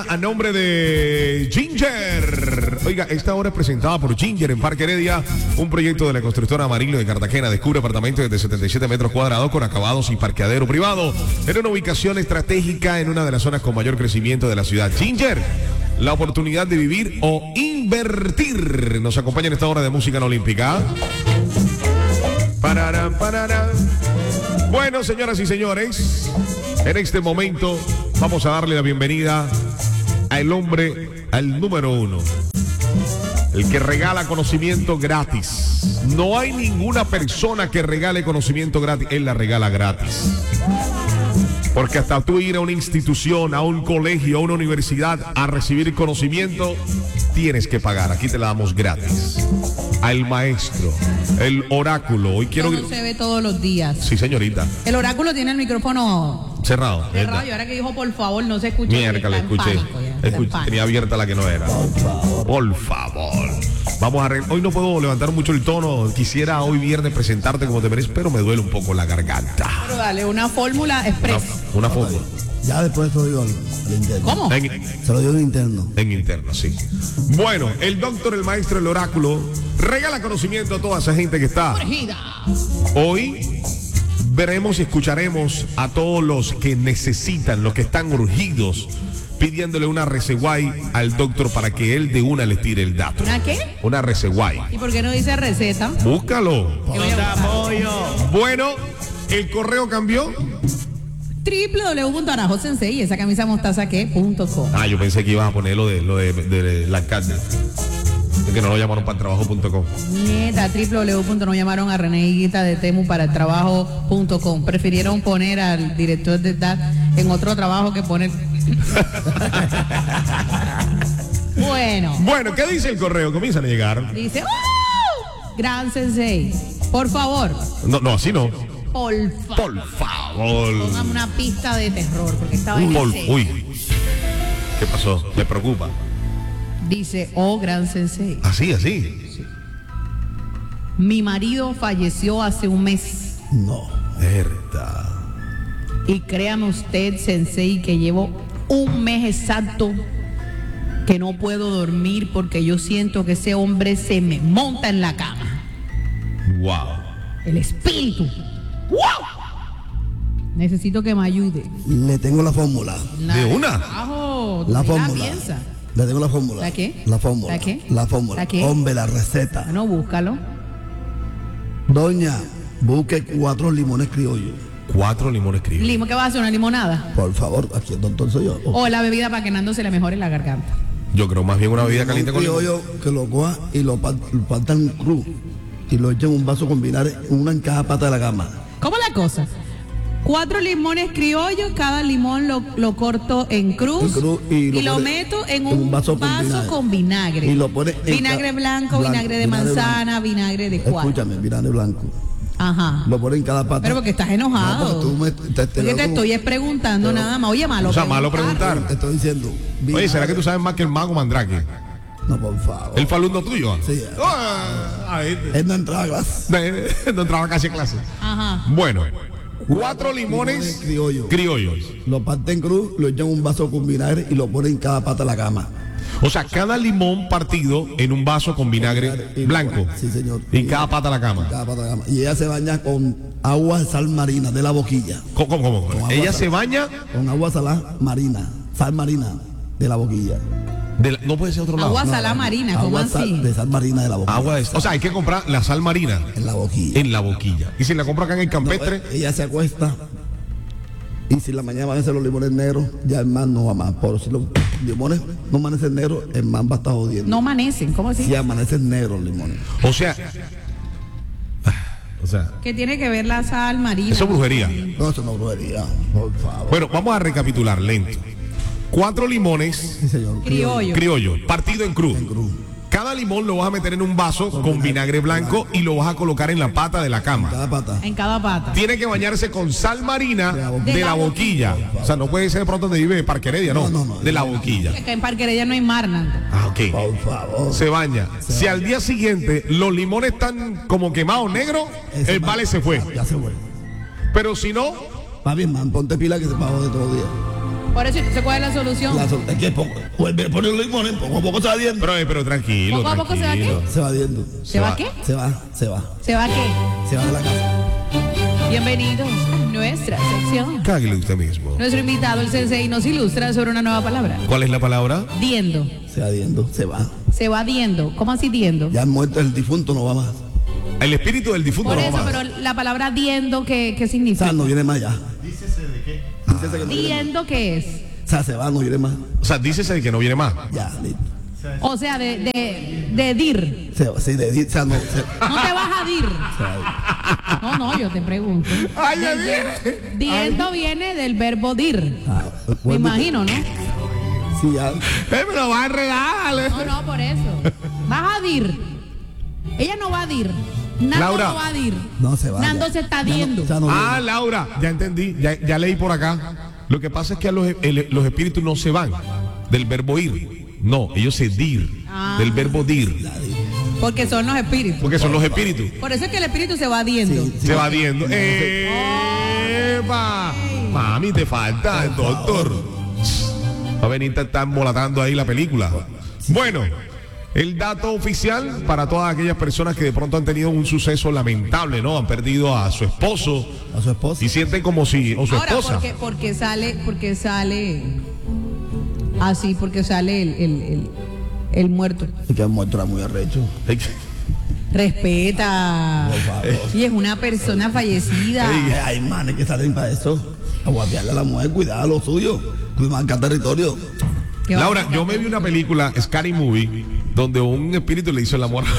A nombre de Ginger. Oiga, esta hora es presentada por Ginger en Parque Heredia, un proyecto de la constructora Amarillo de Cartagena. Descubre apartamentos de 77 metros cuadrados con acabados y parqueadero privado en una ubicación estratégica en una de las zonas con mayor crecimiento de la ciudad. Ginger, la oportunidad de vivir o invertir. Nos acompaña en esta hora de música no olímpica. Pararán, pararán. Bueno, señoras y señores, en este momento vamos a darle la bienvenida al hombre, al número uno, el que regala conocimiento gratis. No hay ninguna persona que regale conocimiento gratis, él la regala gratis. Porque hasta tú ir a una institución, a un colegio, a una universidad a recibir conocimiento, tienes que pagar. Aquí te la damos gratis. Al maestro, el oráculo. Hoy quiero. No se ve todos los días. Sí, señorita. El oráculo tiene el micrófono cerrado. Y ahora que dijo por favor, no se escucha. Miércoles, escuché. Tenía abierta la que no era. Por favor. Vamos a hoy no puedo levantar mucho el tono. Quisiera hoy viernes presentarte como te mereces, pero me duele un poco la garganta. Pero dale, una fórmula express. Una fórmula. Ya después se lo digo al interno. ¿Cómo? Se lo digo en interno. En interno, sí. Bueno, el doctor, el maestro, el oráculo regala conocimiento a toda esa gente que está. Hoy veremos y escucharemos a todos los que necesitan, los que están urgidos, pidiéndole una reseguay al doctor para que él de una les tire el dato. ¿Una qué? Una reseguay. ¿Y por qué no dice receta? Búscalo. Bueno, el correo cambió. www.arajosensei, esa camisa mostaza.com. Ah, yo pensé que ibas a poner lo de la alcalde. Es que no lo llamaron para el trabajo.com. Nieta, no llamaron a Reneguita de Temu para el trabajo.com. Prefirieron poner al director de DAT en otro trabajo que poner. Bueno, ¿qué dice el correo? Comienzan a llegar. Dice, Gran Sensei, por favor. No, así no. Por favor. Póngame una pista de terror, porque estaba en Uy, ¿qué pasó? ¿Le preocupa? Dice, Gran Sensei. Así. Sí. Mi marido falleció hace un mes. No. Verdad. Y créame usted, Sensei, que llevo un mes exacto que no puedo dormir porque yo siento que ese hombre se me monta en la cama. Wow. El espíritu. ¡Wow! Necesito que me ayude. Le tengo la fórmula. ¿De una? La fórmula. Piensa. Le tengo la fórmula. ¿La qué? La fórmula. ¿La qué? La fórmula. ¿La qué? Hombre, la receta. No, búscalo. Doña, busque 4 limones criollos. 4 limones criollos. ¿Qué vas a hacer? ¿Una limonada? Por favor, aquí el doctor soy yo. O la bebida para que Nando se le mejore la garganta. Yo creo más bien una bebida caliente con limón. Criollo que lo coja y lo partan cruz y lo echen en un vaso con vinagre en una en cada pata de la cama. ¿Cómo la cosa? 4 limones criollos, cada limón lo corto en cruz y lo meto en un vaso con vinagre. Y lo pone en vinagre blanco, vinagre de manzana, vinagre de cuál. Escúchame, vinagre blanco. Ajá. Lo pone en cada pata. Pero porque estás enojado. No, porque te estoy preguntando nada más. Oye, malo. O sea, malo preguntar. Te estoy diciendo. Oye, ¿será que tú sabes más que el mago Mandrake? No, por favor. ¿El fue alumno tuyo? Sí. Él no entraba a clase. No entraba casi a clase. Ajá. Bueno, 4 limones criollos. Lo parten en cruz, lo echan en un vaso con vinagre y lo ponen en cada pata de la cama. O sea, cada limón partido en un vaso con vinagre blanco. Sí, señor. Y en cada pata de la cama. Cada pata de la cama. Y ella se baña con agua de sal marina de la boquilla. ¿Cómo? Ella se baña con agua salada marina, sal marina de la boquilla. No puede ser otro lado. Agua salada marina, ¿cómo así? De sal marina de la boquilla. O sea, hay que comprar la sal marina. En la boquilla. En la boquilla. Y si la compra acá en el campestre. No, ella se acuesta. Y si la mañana amanecen los limones negros, ya el man no va más. Pero si los limones no amanecen negros, el man va a estar jodiendo. No amanecen, ¿cómo así? Si amanecen negros los limones. O sea. ¿Qué tiene que ver la sal marina? Eso es brujería. No, eso no es brujería. Por favor. Bueno, vamos a recapitular lento. 4 limones. Sí, señor. Criollo. Partido en cruz. Cada limón lo vas a meter en un vaso con vinagre blanco y lo vas a colocar en la pata de la cama. En cada pata. Tiene que bañarse con sal marina de la boquilla. O sea, no puede ser de pronto donde vive Parque Heredia, no. De la boquilla. Es que en Parque Heredia no hay mar, Nando. Ok. Por favor. Se baña. Si al día siguiente los limones están como quemados negros, el vale se fue. Ya se fue. Pero si no, va bien, man, ponte pila que se pagó de todos los días. Por eso, ¿se cuál es la solución? Es que poner los limones, poco a poco se va adiendo. Pero tranquilo. ¿Poco a poco se va qué? Se va adiendo. ¿Se va qué? Se va. ¿Se va qué? Se va de la casa. Bienvenidos a nuestra sección. Cáguele usted mismo. Nuestro invitado, el sensei, nos ilustra sobre una nueva palabra. ¿Cuál es la palabra? Diendo. Se va adiendo, se va. Se va diendo. ¿Cómo así diendo? Ya muerto el difunto no va más. El espíritu del difunto Por no eso, va más. pero la palabra diendo, ¿qué O significa? sea, no viene más ya. Dícese de qué. Dícese que no viene Diendo, ¿qué es? más. O sea, se va, no viene más. O sea, dícese de que no viene más. Ya, listo. O sea, de dir. Se va, sí, o sea, no. No te vas a dir. Se va. No, yo te pregunto. Ay, ya viene. Diendo viene del verbo dir. Me vuelve- imagino, ¿no? Sí, ya. Me lo va a regalar. No, por eso. Vas a dir. Ella no va a dir. Nando Laura. no va a dir. No se va. Nando ya. se está Ya no- diendo. ya no Ah, viene. Laura, ya entendí, ya leí por acá. Lo que pasa es que a los espíritus no se van del verbo ir. No, ellos se dir, del verbo dir, Porque son los espíritus. porque son los espíritus. Por eso es que el espíritu se va diendo. Sí, Se va viendo. ¡Epa! Mami, te falta, doctor. Va a venir a estar embolatando ahí la película. Bueno, el dato oficial para todas aquellas personas que de pronto han tenido un suceso lamentable, ¿no? Han perdido a su esposo A su esposa. y sienten como si, o su Ahora, esposa. porque sale así, porque sale el muerto. Es que el muerto era muy arrecho. Respeta. Por favor. Y es una persona fallecida. Hay manes que salen para eso. A guapiarle a la mujer, cuidar lo suyo. Marcar territorio. ¿Qué va a Laura, pasar? yo me vi una película, Scary Movie, donde un espíritu le hizo el amor.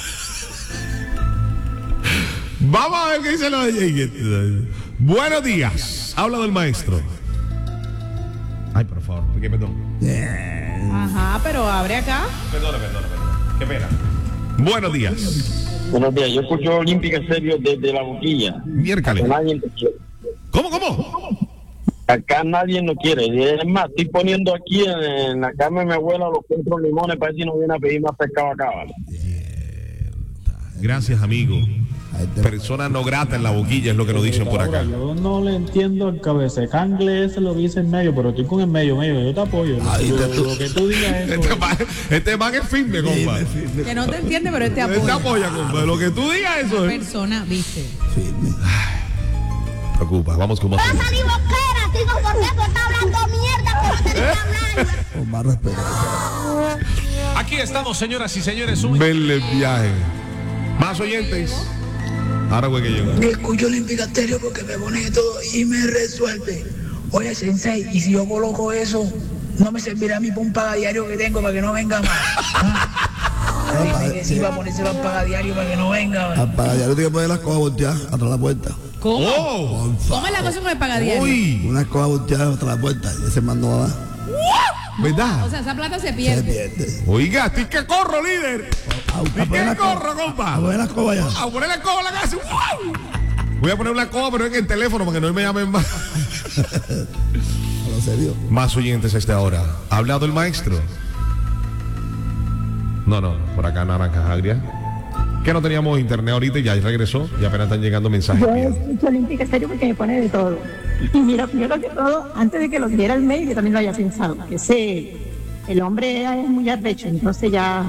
Vamos a ver qué dice lo de Buenos días. Habla del maestro. Ay, por favor, ¿qué perdón? Ajá, pero abre acá. Perdona. Qué pena. Buenos días. Buenos días, yo escucho Olímpica Serio desde la boquilla. Miércoles. Nadie lo quiere. ¿Cómo? Acá nadie lo quiere. Es más, estoy poniendo aquí en la cama de mi abuela los 4 limones para ver si no viene a pedir más pescado acá, ¿vale? Gracias, amigo. Ahí te- Persona no grata en la boquilla es lo que nos dicen por acá. Yo no le entiendo el cabececangle ese lo que dice en medio, pero estoy con el medio. Yo te apoyo. Ahí te- Lo que tú digas eso. Este man es firme, compa. Firme, Que no te entiende, pero él te Él te apoya. apoya, compa. Lo que tú digas, eso es. Persona, viste. firme. Preocupa, vamos con más. Vas a salir boquera, digo, ¿por qué? Porque está hablando mierda, como te está hablando. Con más respeto. Aquí estamos, señoras y señores. Verle el viaje. Más oyentes. Ahora güey que llegó. Escucho Olímpica Stereo porque me pone todo y me resuelve. Oye, Sensei, y si yo coloco eso, no me servirá a mí para un pagadiario que tengo para que no venga más. Dime que sí va a ponerse para un pagadiario para que no venga más. Para allá no tiene que poner las cosas volteadas atrás de la puerta. ¿Cómo? ¡Oh! ¿Cómo es la cosa con el pagadiario? ¡Uy! Unas cosas volteadas atrás de la puerta. Y ese man no va a dar. ¿Verdad? O sea, esa plata se Se pierde. pierde. Oiga, estoy que corro, líder. A ¿Y poner qué las corro, cosas. compa? A poner las cosas allá. A poner la coba en la casa. ¡Wow! Voy a poner una coba, pero en el teléfono para que no me llamen más. A lo serio. Más oyentes a esta hora. ¿Ha hablado el maestro? No, por acá Naranja Agria. Que no teníamos internet ahorita y ya regresó. Y apenas están llegando mensajes. Yo míos. escucho Olímpica Stereo porque me pone de todo. Y mira, primero que todo, antes de que lo diera el mail, yo también lo había pensado. Que el hombre es muy arrecho, entonces ya...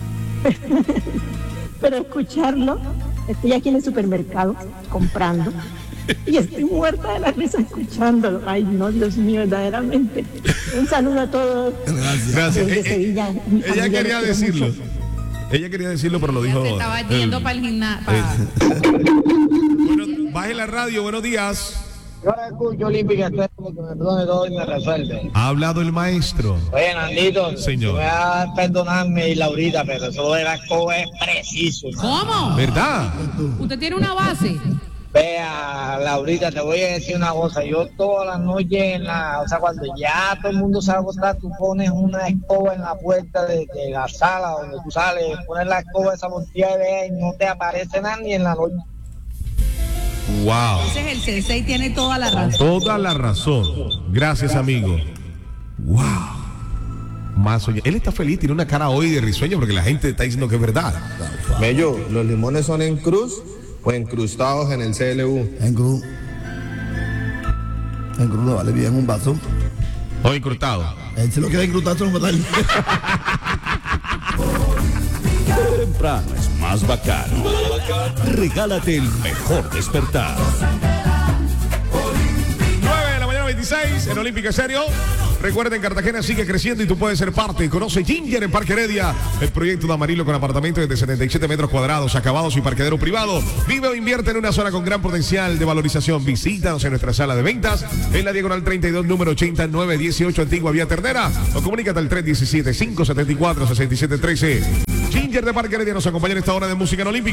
Pero escucharlo, estoy aquí en el supermercado comprando y estoy muerta de la risa escuchándolo. Ay, no, Dios mío, verdaderamente. Un saludo a todos. Gracias. Desde Sevilla, mi Ella familia quería los quiere decirlo. mucho. Ella quería decirlo, pero lo dijo. Se estaba yendo para el gimnasio. Bueno, baje la radio, buenos días. Yo escucho Olímpica Stereo porque me pone todo y me resuelve. Ha hablado el maestro. Oye, Nandito, Señor. voy a perdonarme y Laurita, pero eso de la escoba es preciso, ¿no? ¿Cómo? ¿Verdad? Usted tiene una base. Vea, Laurita, te voy a decir una cosa. Yo todas las noches, o sea, cuando ya todo el mundo se va a acostar, tú pones una escoba en la puerta de la sala donde tú sales, pones la escoba esa volteada y ves, y no te aparece nada ni en la noche. Wow. Ese es el sensei, tiene toda la razón. Toda la razón. Gracias, amigo. Wow. Más oye. Él está feliz, tiene una cara hoy de risueño porque la gente está diciendo que es verdad. Mello, ¿los limones son en cruz o incrustados en el CLU? En cruz. En cruz no vale bien un vaso. O incrustado. Él se lo quiere incrustar, se lo va a dar. Temprano es más bacano. Regálate el mejor despertar. 9 de la mañana 26 en Olímpica Estéreo. Recuerden, Cartagena sigue creciendo y tú puedes ser parte. Conoce Ginger en Parque Heredia, el proyecto de Amarillo con apartamentos de 77 metros cuadrados, acabados y parquedero privado. Vive o invierte en una zona con gran potencial de valorización. Visítanos en nuestra sala de ventas en la diagonal 32, número 8918, Antigua Vía Ternera, o comunícate al 317-574-6713. Ginger de Parque Heredia nos acompaña en esta hora de música en Olímpica.